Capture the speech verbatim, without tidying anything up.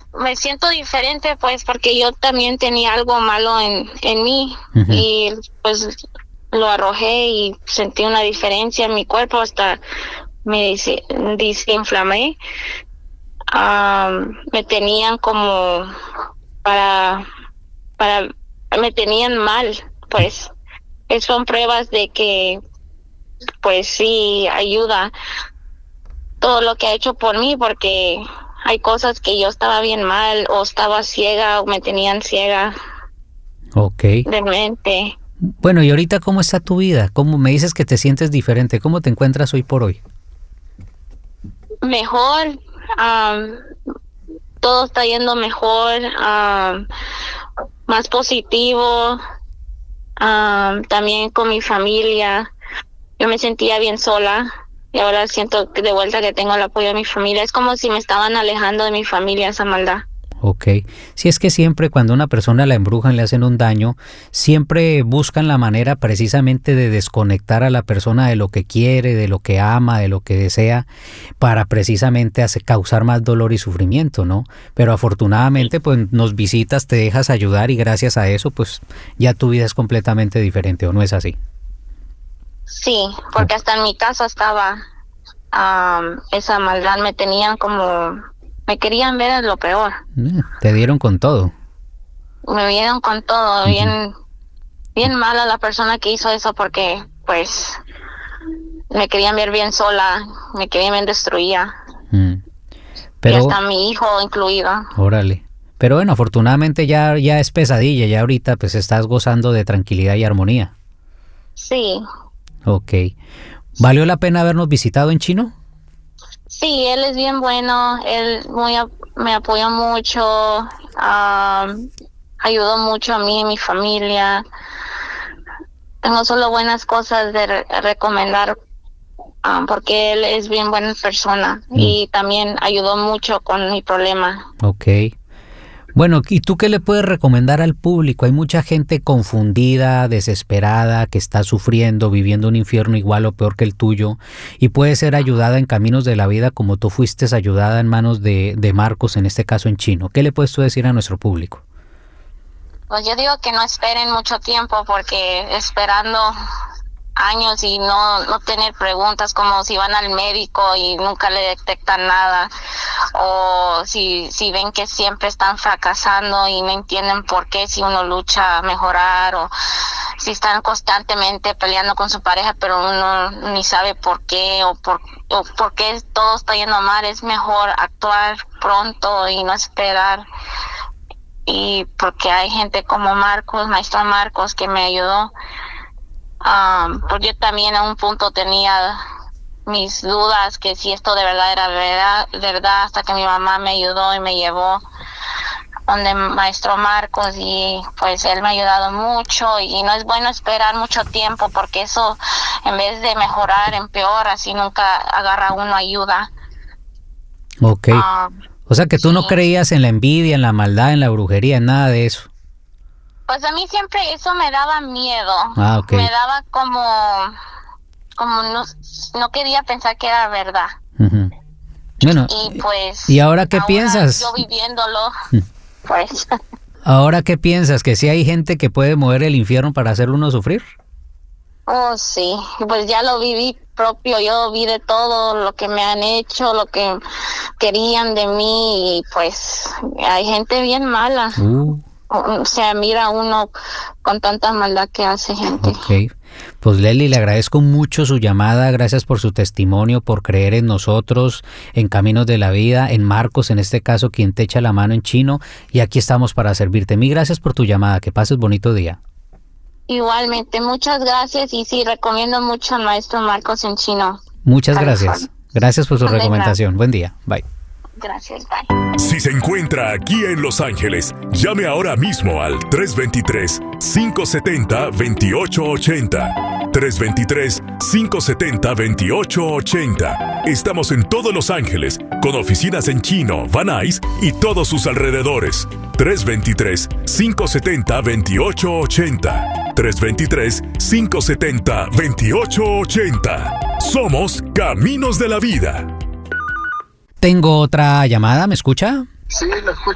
me siento diferente, pues, porque yo también tenía algo malo en, en mí. Uh-huh. Y pues lo arrojé y sentí una diferencia en mi cuerpo, hasta me des- desinflamé. Um, me tenían como para, para, me tenían mal, pues. Son pruebas de que, pues sí, ayuda todo lo que ha hecho por mí, porque hay cosas que yo estaba bien mal, o estaba ciega, o me tenían ciega. Ok. De mente. Bueno, y ahorita, ¿cómo está tu vida? ¿Cómo me dices que te sientes diferente? ¿Cómo te encuentras hoy por hoy? Mejor, um, todo está yendo mejor, um, más positivo, um, también con mi familia. Yo me sentía bien sola y ahora siento que de vuelta que tengo el apoyo de mi familia. Es como si me estaban alejando de mi familia, esa maldad. Ok, si es que siempre cuando una persona la embrujan, le hacen un daño, siempre buscan la manera precisamente de desconectar a la persona de lo que quiere, de lo que ama, de lo que desea, para precisamente hacer, causar más dolor y sufrimiento, ¿no? Pero afortunadamente pues nos visitas, te dejas ayudar y gracias a eso pues ya tu vida es completamente diferente, ¿o no es así? Sí, porque hasta en mi casa estaba um, esa maldad, me tenían como... Me querían ver en lo peor. Te dieron con todo. Me dieron con todo, uh-huh. bien, bien mala la persona que hizo eso, porque pues me querían ver bien sola, me querían ver destruida. Uh-huh. Pero, y hasta mi hijo incluido. Órale. Pero bueno, afortunadamente ya, ya es pesadilla, ya ahorita pues estás gozando de tranquilidad y armonía. Sí. Ok. ¿Valió la pena habernos visitado en Chino? Sí, él es bien bueno, él muy me apoyó mucho, um, ayudó mucho a mí y mi familia. Tengo solo buenas cosas de re- recomendar, um, porque él es bien buena persona mm. y también ayudó mucho con mi problema. Ok. Bueno, ¿y tú qué le puedes recomendar al público? Hay mucha gente confundida, desesperada, que está sufriendo, viviendo un infierno igual o peor que el tuyo, y puede ser ayudada en caminos de la vida como tú fuiste ayudada en manos de, de Marcos, en este caso en Chino. ¿Qué le puedes tú decir a nuestro público? Pues yo digo que no esperen mucho tiempo, porque esperando años y no no tener preguntas, como si van al médico y nunca le detectan nada, o si si ven que siempre están fracasando y no entienden por qué, si uno lucha a mejorar, o si están constantemente peleando con su pareja pero uno ni sabe por qué, o por o por qué todo está yendo mal. Es mejor actuar pronto y no esperar. Y porque hay gente como Marcos, maestro Marcos, que me ayudó. Um, porque yo también a un punto tenía mis dudas que si esto de verdad era verdad, verdad, hasta que mi mamá me ayudó y me llevó donde maestro Marcos, y pues él me ha ayudado mucho. Y no es bueno esperar mucho tiempo, porque eso en vez de mejorar empeora, así nunca agarra uno ayuda. Ok, um, o sea que tú sí. No creías en la envidia, en la maldad, en la brujería, en nada de eso. Pues a mí siempre eso me daba miedo. Ah, okay. Me daba como, como no, no quería pensar que era verdad. Uh-huh. Bueno, y pues. ¿y ahora qué ahora piensas? Yo viviéndolo, pues. ¿Ahora qué piensas? ¿Que sí hay gente que puede mover el infierno para hacerlo uno sufrir? Oh, sí, pues ya lo viví propio, yo vi de todo lo que me han hecho, lo que querían de mí, y pues hay gente bien mala. Uh. O sea, mira uno con tanta maldad que hace gente. Ok, pues Leslie, le agradezco mucho su llamada, gracias por su testimonio, por creer en nosotros, en Caminos de la Vida, en Marcos, en este caso, quien te echa la mano en Chino, y aquí estamos para servirte. Mil gracias por tu llamada, que pases bonito día. Igualmente, muchas gracias, y sí, recomiendo mucho al maestro Marcos en Chino. Muchas gracias, gracias por su Venga. recomendación, buen día, bye. Gracias, bye. Si se encuentra aquí en Los Ángeles, llame ahora mismo al tres dos tres, cinco siete cero, dos ocho ocho cero. tres dos tres, cinco siete cero, dos ocho ocho cero. Estamos en todos Los Ángeles, con oficinas en Chino, Van Nuys y todos sus alrededores. tres dos tres, cinco siete cero, dos ocho ocho cero. tres dos tres, cinco siete cero, dos ocho ocho cero. Somos Caminos de la Vida. Tengo otra llamada, ¿me escucha? Sí, lo escucho.